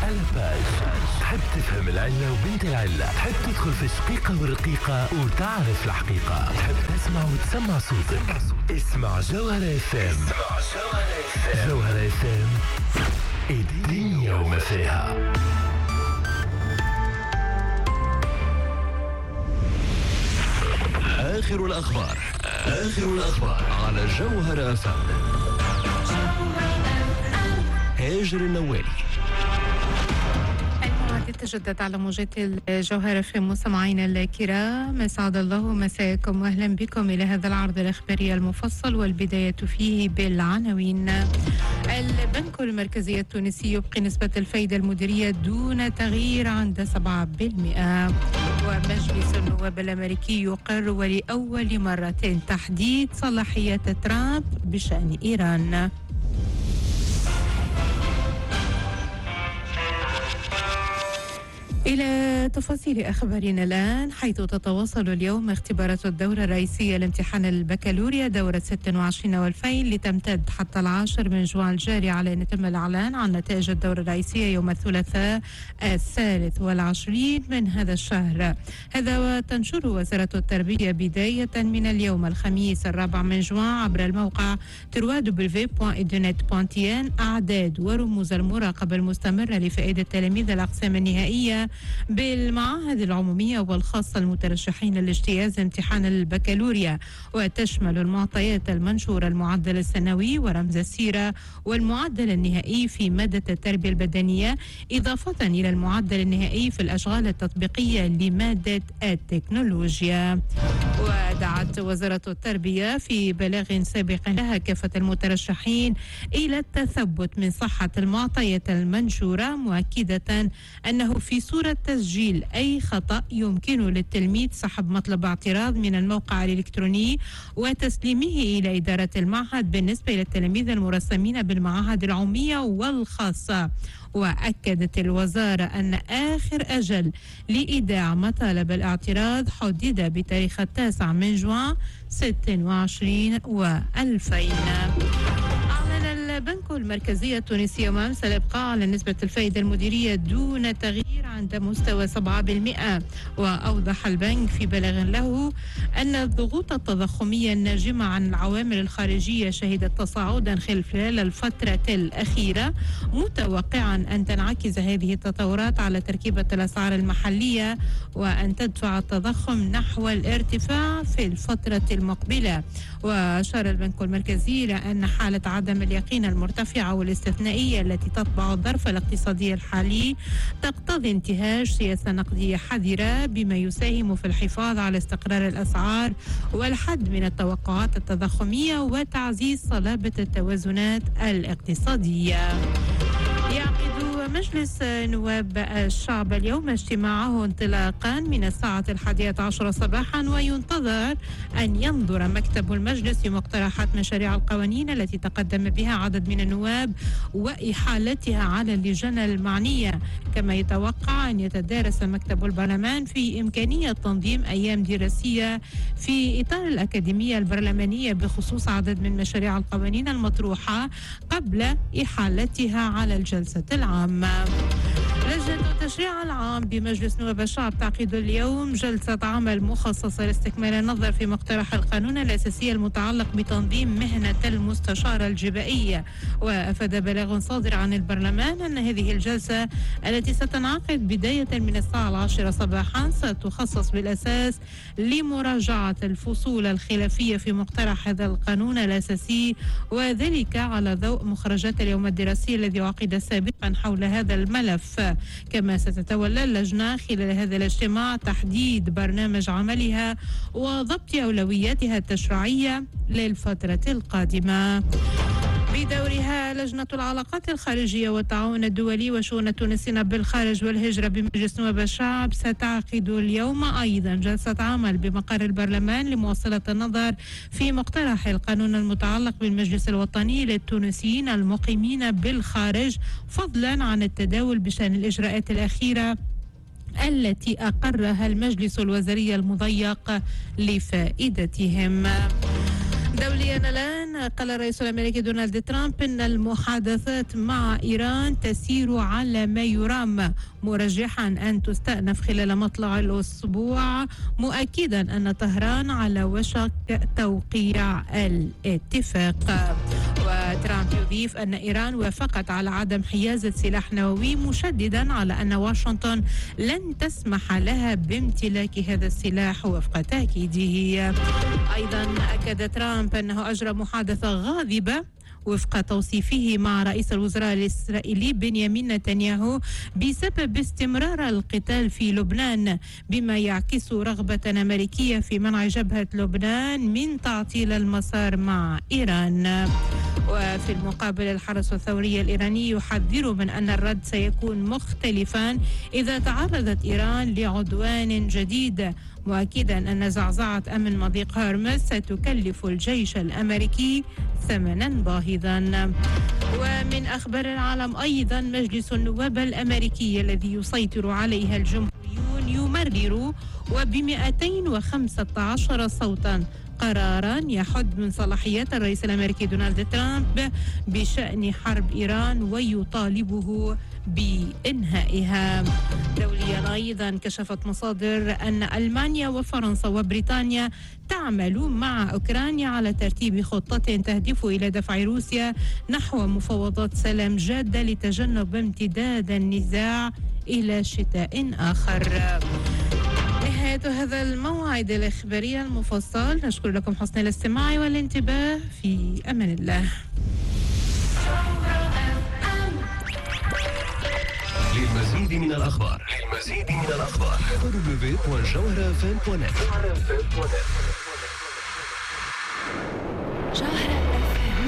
على باج. تحب تفهم العلة وبنت العلة، تحب تدخل في شقيقة ورقيقة وتعرف الحقيقة، تحب تسمع وتسمع صوتك. اسمع جوهرة اف ام. جوهرة اف ام، الدنيا وما فيها. آخر الأخبار على جوهرة اف ام. هاجر النوالي. تجدد على موجات الجوهرة في مستمعينا الكرام، أسعد الله مساءكم وأهلا بكم إلى هذا العرض الإخباري المفصل، والبداية فيه بالعناوين. البنك المركزي التونسي يبقي نسبة الفائدة المديرية دون تغيير عند 7%. ومجلس النواب الأمريكي يقر ولأول مرة تحديد صلاحية ترامب بشأن إيران. إلى تفاصيل أخبارنا الآن، حيث تتواصل اليوم اختبارات الدورة الرئيسية لامتحان البكالوريا دورة 26 والفين لتمتد حتى 10 من جوان الجاري، على أن يتم الإعلان عن نتائج الدورة الرئيسية يوم الثلاثاء 23 من هذا الشهر. هذا وتنشر وزارة التربية بداية من اليوم الخميس 4 من جوان عبر الموقع www.edunet.tn أعداد ورموز المراقبة المستمرة لفائدة تلاميذ الأقسام النهائية بالمعاهد العمومية والخاصة المترشحين لاجتياز امتحان البكالوريا، وتشمل المعطيات المنشورة المعدل السنوي ورمز السيرة والمعدل النهائي في مادة التربية البدنية، إضافة إلى المعدل النهائي في الأشغال التطبيقية لمادة التكنولوجيا. ودعت وزارة التربية في بلاغ سابق لها كافة المترشحين إلى التثبت من صحة المعطيات المنشورة، مؤكدة أنه في صورة تسجيل أي خطأ يمكن للتلميذ سحب مطلب اعتراض من الموقع الإلكتروني وتسليمه إلى إدارة المعهد بالنسبة إلى التلاميذ المرسمين بالمعاهد العمومية والخاصة. وأكدت الوزارة أن آخر أجل لإيداع مطالب الاعتراض حدد بتاريخ 9 من جوان 26 و2000. البنك المركزي التونسي أمس الإبقاء على نسبة الفائدة المديرية دون تغيير عند مستوى 7%. وأوضح البنك في بلاغ له أن الضغوط التضخمية الناجمة عن العوامل الخارجية شهدت تصاعدا خلال الفترة الأخيرة، متوقعا أن تنعكس هذه التطورات على تركيبة الأسعار المحلية وأن تدفع التضخم نحو الارتفاع في الفترة المقبلة. وأشار البنك المركزي إلى أن حالة عدم اليقين المرتفعة والاستثنائية التي تطبع الظرف الاقتصادي الحالي تقتضي انتهاج سياسة نقدية حذرة، بما يساهم في الحفاظ على استقرار الأسعار والحد من التوقعات التضخمية وتعزيز صلابة التوازنات الاقتصادية. يعقد مجلس نواب الشعب اليوم اجتماعه انطلاقا من الساعة 11 صباحا، وينتظر أن ينظر مكتب المجلس في مقترحات مشاريع القوانين التي تقدم بها عدد من النواب وإحالتها على اللجان المعنية. كما يتوقع أن يتدارس مكتب البرلمان في إمكانية تنظيم أيام دراسية في إطار الأكاديمية البرلمانية بخصوص عدد من مشاريع القوانين المطروحة قبل إحالتها على الجلسة العامة. لجنة التشريع العام بمجلس نواب الشعب تعقد اليوم جلسة عمل مخصصة لاستكمال النظر في مقترح القانون الأساسي المتعلق بتنظيم مهنة المستشار الجبائي. وأفاد بلاغ صادر عن البرلمان أن هذه الجلسة التي ستنعقد بداية من الساعة 10 صباحا ستخصص بالأساس لمراجعة الفصول الخلافية في مقترح هذا القانون الأساسي، وذلك على ضوء مخرجات اليوم الدراسي الذي عقد سابقا حول هذا الملف. كما ستتولى اللجنة خلال هذا الاجتماع تحديد برنامج عملها وضبط أولوياتها التشريعية للفترة القادمة. بدورها لجنة العلاقات الخارجية والتعاون الدولي وشؤون التونسيين بالخارج والهجرة بمجلس نواب الشعب ستعقد اليوم أيضا جلسة عمل بمقر البرلمان لمواصلة النظر في مقترح القانون المتعلق بالمجلس الوطني للتونسيين المقيمين بالخارج، فضلا عن التداول بشأن الإجراءات الأخيرة التي أقرها المجلس الوزاري المضيق لفائدتهم. دوليا الآن، قال الرئيس الأمريكي دونالد ترامب أن المحادثات مع إيران تسير على ما يرام، مرجحا أن تستأنف خلال مطلع الأسبوع، مؤكدا أن طهران على وشك توقيع الاتفاق. وترامب يضيف أن إيران وافقت على عدم حيازة سلاح نووي، مشددا على أن واشنطن لن تسمح لها بامتلاك هذا السلاح وفق تأكيده. أيضا أكد ترامب أنه أجرى محادثة غاضبة وفق توصيفه مع رئيس الوزراء الإسرائيلي بنيامين نتنياهو بسبب استمرار القتال في لبنان، بما يعكس رغبة أمريكية في منع جبهة لبنان من تعطيل المسار مع إيران. وفي المقابل، الحرس الثوري الإيراني يحذر من أن الرد سيكون مختلفا إذا تعرضت إيران لعدوان جديد، مؤكدا أن زعزعة أمن مضيق هرمز ستكلف الجيش الأمريكي ثمنا باهظا. ومن أخبار العالم أيضا، مجلس النواب الأمريكي الذي يسيطر عليها الجمهوريون يمرر وب215 صوتا قرارا يحد من صلاحيات الرئيس الأمريكي دونالد ترامب بشأن حرب إيران ويطالبه بإنهائها. دوليا أيضا، كشفت مصادر أن ألمانيا وفرنسا وبريطانيا تعمل مع أوكرانيا على ترتيب خطة تهدف إلى دفع روسيا نحو مفاوضات سلام جادة لتجنب امتداد النزاع إلى شتاء آخر. نهاية هذا الموعد الإخباري المفصل، نشكر لكم حسن الاستماع والانتباه، في أمان الله. للمزيد من الأخبار www.jawharafm.net